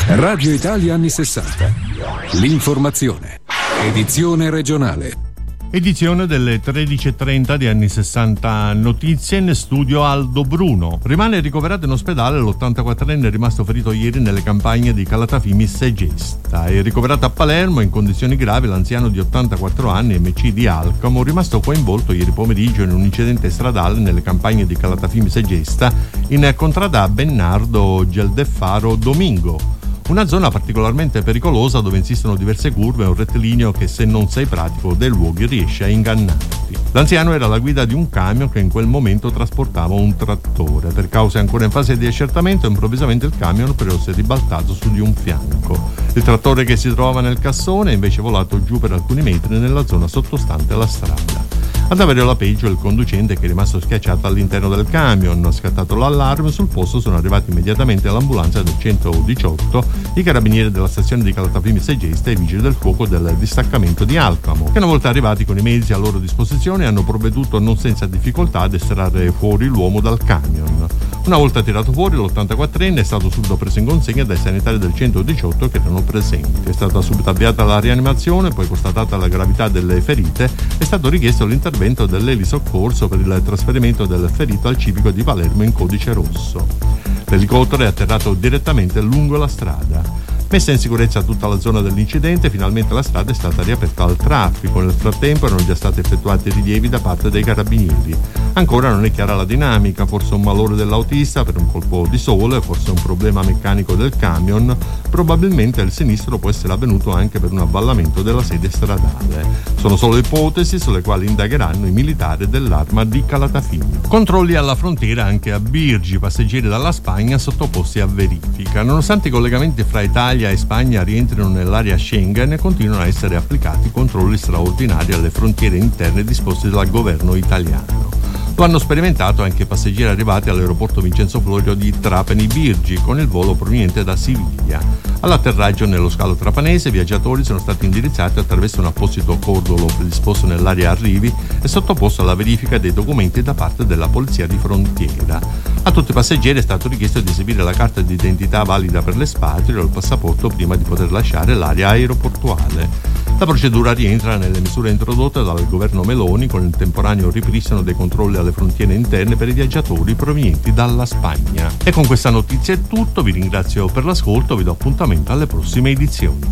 Radio Italia anni 60. L'informazione. Edizione regionale. Edizione delle 13.30 di anni 60. Notizie in studio Aldo Bruno. Rimane ricoverato in ospedale l'84enne rimasto ferito ieri nelle campagne di Calatafimi Segesta. È ricoverato a Palermo in condizioni gravi l'anziano di 84 anni MC di Alcamo, rimasto coinvolto ieri pomeriggio in un incidente stradale nelle campagne di Calatafimi Segesta in contrada Bennardo Geldeffaro Domingo. Una zona particolarmente pericolosa dove insistono diverse curve e un rettilineo che, se non sei pratico dei luoghi, riesce a ingannarti. L'anziano era alla guida di un camion che in quel momento trasportava un trattore. Per cause ancora in fase di accertamento, improvvisamente il camion però si è ribaltato su di un fianco. Il trattore che si trovava nel cassone è invece volato giù per alcuni metri nella zona sottostante alla strada. Ad avere la peggio il conducente, che è rimasto schiacciato all'interno del camion. Scattato l'allarme, sul posto sono arrivati immediatamente l'ambulanza del 118, i carabinieri della stazione di Calatafimi Segesta e i vigili del fuoco del distaccamento di Alcamo, che una volta arrivati con i mezzi a loro disposizione hanno provveduto non senza difficoltà ad estrarre fuori l'uomo dal camion. Una volta tirato fuori, l'84enne è stato subito preso in consegna dai sanitari del 118 che erano presenti. È stata subito avviata la rianimazione, poi, constatata la gravità delle ferite, è stato richiesto l'intervento dell'elisoccorso per il trasferimento del ferito al civico di Palermo in codice rosso. L'elicottero è atterrato direttamente lungo la strada. Messa in sicurezza tutta la zona dell'incidente, finalmente la strada è stata riaperta al traffico. Nel frattempo erano già stati effettuati rilievi da parte dei carabinieri. Ancora non è chiara la dinamica, forse un malore dell'autista per un colpo di sole, forse un problema meccanico del camion, probabilmente il sinistro può essere avvenuto anche per un avvallamento della sede stradale. Sono solo ipotesi sulle quali indagheranno i militari dell'Arma di Calatafimi. Controlli alla frontiera anche a Birgi, passeggeri dalla Spagna sottoposti a verifica. Nonostante i collegamenti fra Italia e Spagna rientrino nell'area Schengen, continuano a essere applicati controlli straordinari alle frontiere interne disposti dal governo italiano. Lo hanno sperimentato anche passeggeri arrivati all'aeroporto Vincenzo Florio di Trapani Birgi con il volo proveniente da Siviglia. All'atterraggio nello scalo trapanese i viaggiatori sono stati indirizzati attraverso un apposito cordolo predisposto nell'area arrivi e sottoposto alla verifica dei documenti da parte della polizia di frontiera. A tutti i passeggeri è stato richiesto di esibire la carta d'identità valida per l'espatrio o il passaporto prima di poter lasciare l'area aeroportuale. La procedura rientra nelle misure introdotte dal governo Meloni con il temporaneo ripristino dei controlli alle frontiere interne per i viaggiatori provenienti dalla Spagna. E con questa notizia è tutto, vi ringrazio per l'ascolto, vi do appuntamento alle prossime edizioni.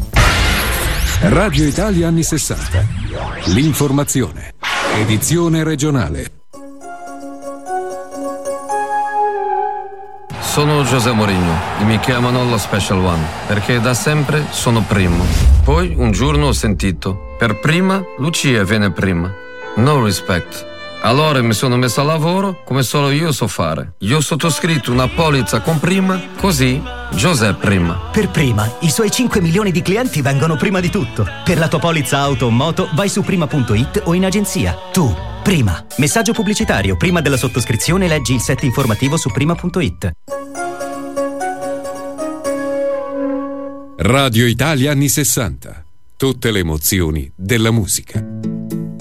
Radio Italia anni 60. L'informazione. Edizione regionale. Sono José Mourinho e mi chiamano lo Special One perché da sempre sono primo. Poi un giorno ho sentito: per prima Lucia viene prima. No respect. Allora mi sono messo a lavoro come solo io so fare. Io ho sottoscritto una polizza con prima, così José prima. Per prima, i suoi 5 milioni di clienti vengono prima di tutto. Per la tua polizza auto o moto vai su prima.it o in agenzia. Tu, prima. Messaggio pubblicitario. Prima della sottoscrizione leggi il set informativo su prima.it. Radio Italia anni 60. Tutte le emozioni della musica.